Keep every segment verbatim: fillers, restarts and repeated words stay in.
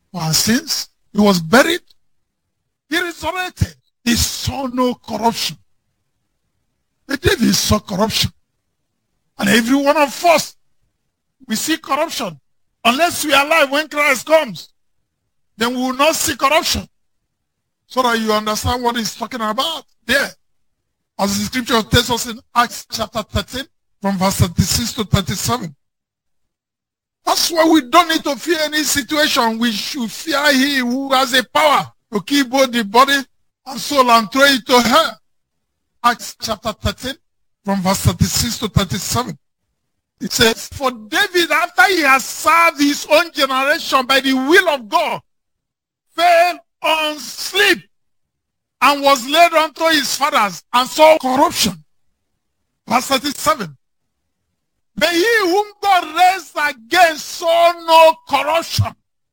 for our sins. He was buried. He resurrected. He saw no corruption. But David saw corruption. And every one of us, we see corruption. Unless we are alive when Christ comes, then we will not see corruption. So that you understand what he's talking about there. As the scripture tells us in Acts chapter thirteen, from verse thirty-six to thirty-seven. That's why we don't need to fear any situation. We should fear he who has a power to kill both the body and soul and throw it to hell. Acts chapter thirteen, from verse thirty-six to thirty-seven. It says, for David, after he has served his own generation by the will of God, fell on sleep and was laid unto his fathers and saw corruption. Verse thirty-seven. But he whom God raised again saw no corruption.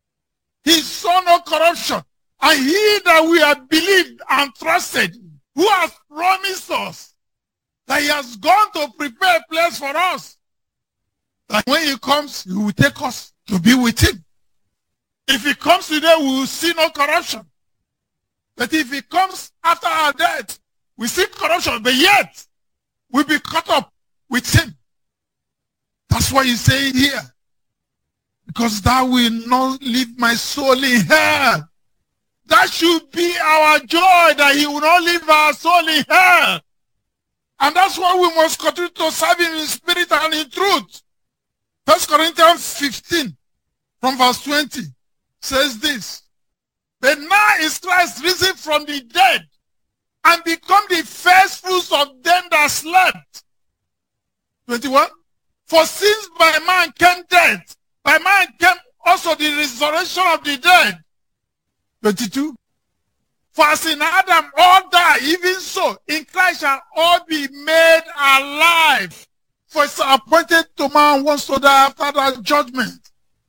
He saw no corruption. And he that we have believed and trusted, who has promised us that he has gone to prepare a place for us, that when he comes, he will take us to be with him. If he comes today, we will see no corruption. But if he comes after our death, we see corruption, but yet we'll be caught up with him. That's why he's saying here, because thou will not leave my soul in hell. That should be our joy, that he will not leave our soul in hell. And that's why we must continue to serve him in spirit and in truth. First Corinthians fifteen, from verse twenty, says this. But now is Christ risen from the dead and become the first fruits of them that slept. twenty-one. For since by man came death, by man came also the resurrection of the dead. twenty-two. For as in Adam all die, even so in Christ shall all be made alive. For it's appointed to man once to die after that judgment.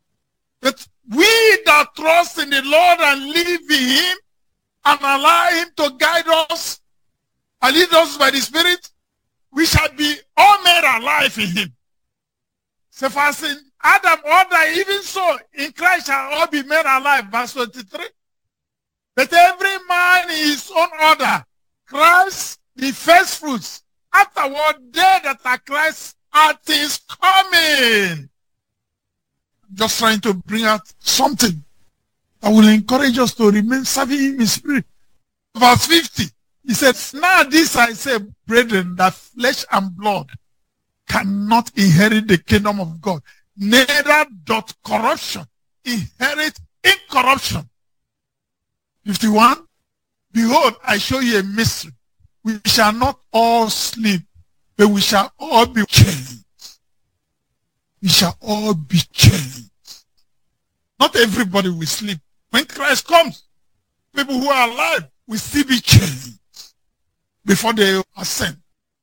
But we that trust in the Lord and live in him and allow him to guide us and lead us by the Spirit, we shall be all made alive in him. So for as in Adam all die, even so in Christ shall all be made alive. Verse twenty-three. But every man in his own order, Christ the first fruits, afterward they that are Christ are things coming. Just trying to bring out something that will encourage us to remain serving him in spirit. Verse fifty, he says, now this I say, brethren, that flesh and blood cannot inherit the kingdom of God. Neither doth corruption inherit incorruption. fifty-one, behold, I show you a mystery. We shall not all sleep, but we shall all be changed. We shall all be changed. Not everybody will sleep. When Christ comes, people who are alive will still be changed before they ascend.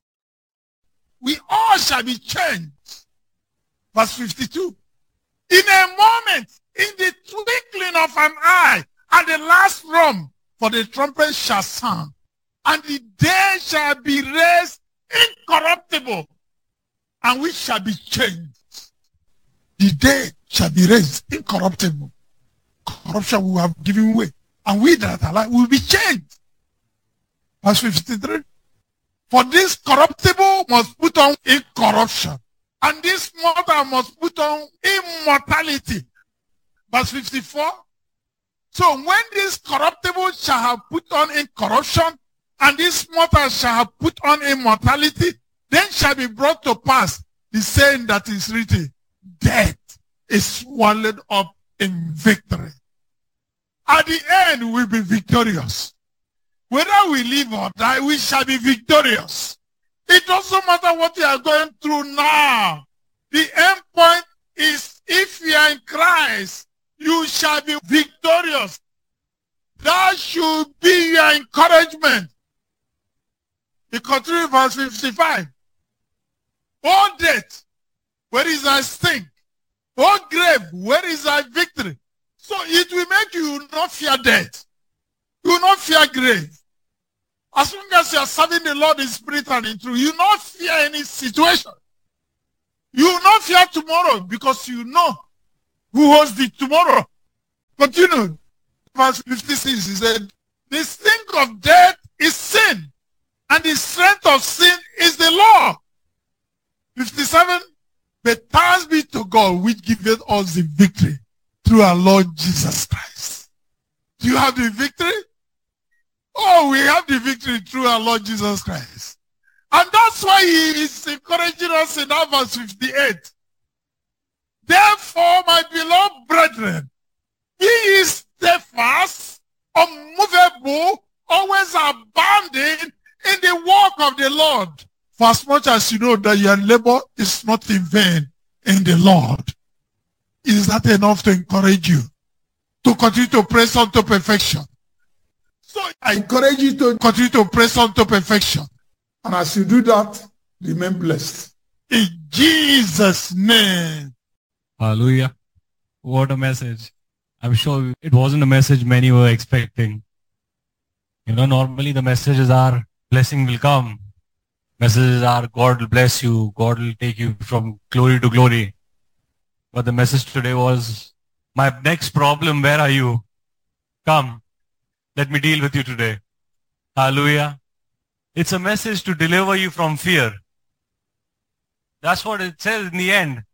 We all shall be changed. Verse fifty-two. In a moment, in the twinkling of an eye, at the last trump, for the trumpet shall sound, and the dead shall be raised incorruptible, and we shall be changed. The dead shall be raised incorruptible. Corruption will have given way, and we that are alive will be changed. Verse fifty-three. For this corruptible must put on incorruption, and this mortal must put on immortality. Verse fifty-four. So when this corruptible shall have put on incorruption, and this mortal shall have put on immortality, then shall be brought to pass the saying that is written, death is swallowed up in victory. At the end, we'll be victorious. Whether we live or die, we shall be victorious. It doesn't matter what you are going through now. The end point is, if you are in Christ, you shall be victorious. That should be your encouragement. He continues verse fifty-five. O death, where is thy sting? O grave, where is thy victory? So it will make you not fear death. You will not fear grave. As long as you are serving the Lord in spirit and in truth, you will not fear any situation. You will not fear tomorrow, because you know who holds the tomorrow. But you know, verse fifty-six, he said, the sting of death is sin, and the strength of sin is the law. fifty-seven, but thanks be to God which giveth us the victory through our Lord Jesus Christ. Do you have the victory? Oh, we have the victory through our Lord Jesus Christ. And that's why he is encouraging us in that verse fifty-eight. Therefore, my beloved brethren, be ye steadfast, unmovable, always abounding in the work of the Lord. For as much as you know that your labor is not in vain in the Lord. Is that enough to encourage you to continue to press on to perfection? So I encourage you to continue to press on to perfection. And as you do that, remain blessed. In Jesus' name. Hallelujah. What a message. I'm sure it wasn't a message many were expecting. You know, normally the messages are blessing will come. Messages are God will bless you. God will take you from glory to glory. But the message today was, my next problem, where are you? Come, let me deal with you today. Hallelujah. It's a message to deliver you from fear. That's what it says in the end.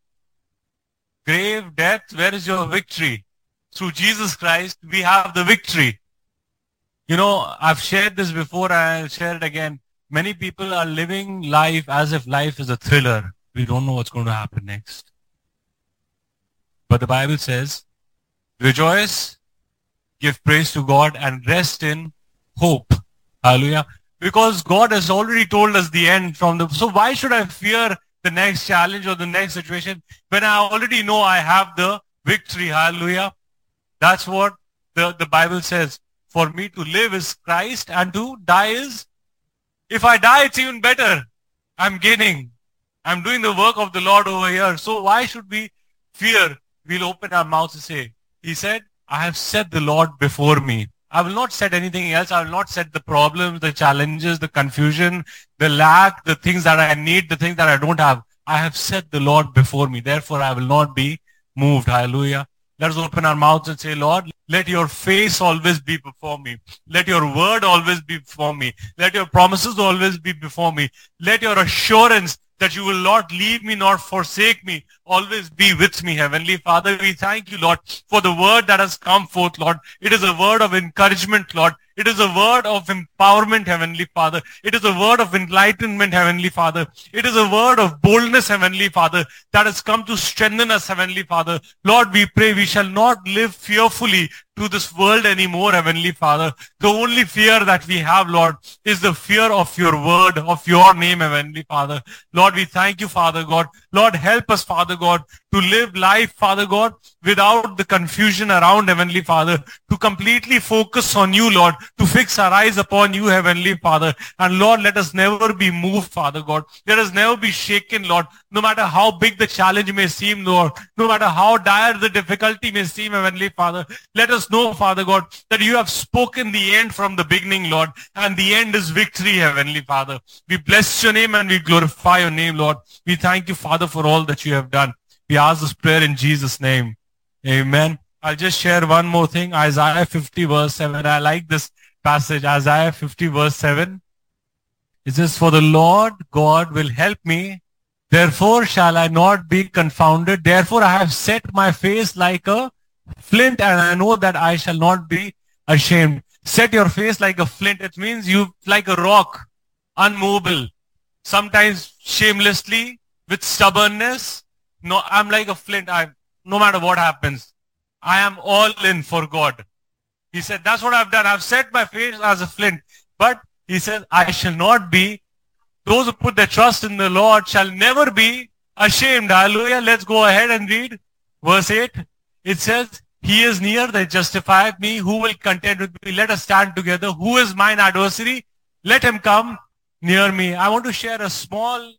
Grave, death, where is your victory? Through Jesus Christ, we have the victory. You know, I've shared this before, I'll share it again. Many people are living life as if life is a thriller. We don't know what's going to happen next. But the Bible says, rejoice, give praise to God, and rest in hope. Hallelujah. Because God has already told us the end from the... So why should I fear the next challenge or the next situation when I already know I have the victory? Hallelujah. That's what the, the Bible says. For me to live is Christ, and to die is... If I die, it's even better. I'm gaining. I'm doing the work of the Lord over here. So why should we fear? We'll open our mouths and say, he said, I have set the Lord before me. I will not set anything else. I will not set the problems, the challenges, the confusion, the lack, the things that I need, the things that I don't have. I have set the Lord before me. Therefore, I will not be moved. Hallelujah. Let us open our mouths and say, Lord, let your face always be before me. Let your word always be before me. Let your promises always be before me. Let your assurance that you will not leave me nor forsake me always be with me, Heavenly Father. We thank you, Lord, for the word that has come forth, Lord. It is a word of encouragement, Lord. It is a word of empowerment, Heavenly Father. It is a word of enlightenment, Heavenly Father. It is a word of boldness, Heavenly Father, that has come to strengthen us, Heavenly Father. Lord, we pray we shall not live fearfully to this world anymore, Heavenly Father. The only fear that we have, Lord, is the fear of your word, of your name, Heavenly Father. Lord, we thank you, Father God. Lord, help us, Father God, to live life, Father God, without the confusion around, Heavenly Father, to completely focus on you, Lord, to fix our eyes upon you, Heavenly Father. And Lord, let us never be moved, Father God. Let us never be shaken, Lord, no matter how big the challenge may seem, Lord, no matter how dire the difficulty may seem, Heavenly Father. Let us know, Father God, that you have spoken the end from the beginning, Lord, and the end is victory, Heavenly Father. We bless your name and we glorify your name, Lord. We thank you, Father, for all that you have done. We ask this prayer in Jesus' name. Amen. I'll just share one more thing. Isaiah fifty verse seven. I like this passage. Isaiah fifty verse seven. It says, for the Lord God will help me. Therefore shall I not be confounded. Therefore I have set my face like a flint, and I know that I shall not be ashamed. Set your face like a flint. It means you like a rock, unmovable. Sometimes shamelessly, with stubbornness. No, I'm like a flint. I, no matter what happens, I am all in for God. He said, that's what I've done. I've set my face as a flint. But he said, I shall not be. Those who put their trust in the Lord shall never be ashamed. Hallelujah. Let's go ahead and read verse eight. It says, he is near that justifieth me. Who will contend with me? Let us stand together. Who is mine adversary? Let him come near me. I want to share a small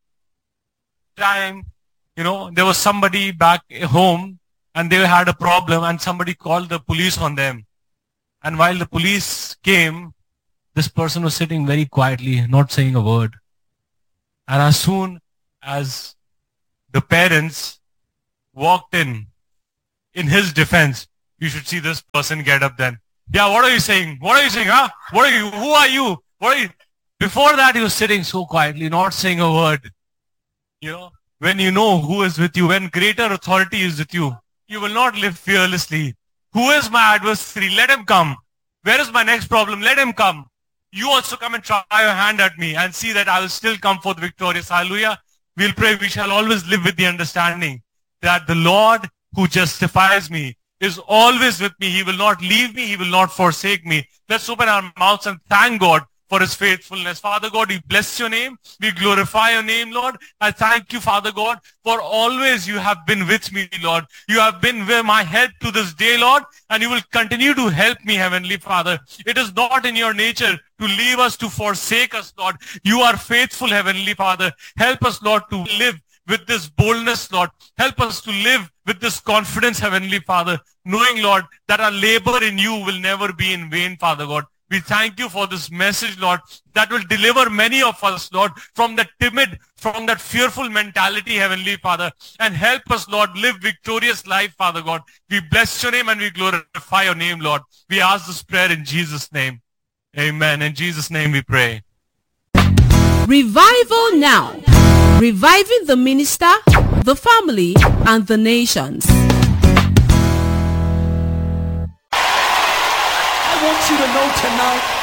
time. You know, there was somebody back home and they had a problem and somebody called the police on them. And while the police came, this person was sitting very quietly, not saying a word. And as soon as the parents walked in, in his defense, You should see this person get up then. Yeah, what are you saying? What are you saying, huh? What are you? Who are you? What are you? Before that, he was sitting so quietly, not saying a word. You know, when you know who is with you, when greater authority is with you, you will not live fearlessly. Who is my adversary? Let him come. Where is my next problem? Let him come. You also come and try your hand at me and see that I will still come forth victorious. Hallelujah. We'll pray we shall always live with the understanding that the Lord who justifies me is always with me. He will not leave me. He will not forsake me. Let's open our mouths and thank God for his faithfulness. Father God, we bless your name. We glorify your name, Lord. I thank you, Father God, for always you have been with me, Lord. You have been with my help to this day, Lord, and you will continue to help me, Heavenly Father. It is not in your nature to leave us, to forsake us, Lord. You are faithful, Heavenly Father. Help us, Lord, to live with this boldness, Lord. Help us to live with this confidence, Heavenly Father, knowing, Lord, that our labor in you will never be in vain, Father God. We thank you for this message, Lord, that will deliver many of us, Lord, from that timid, from that fearful mentality, Heavenly Father, and help us, Lord, live victorious life, Father God. We bless your name and we glorify your name, Lord. We ask this prayer in Jesus' name. Amen. In Jesus' name we pray. Revival now. Reviving the minister, the family, and the nations. I want you to know tonight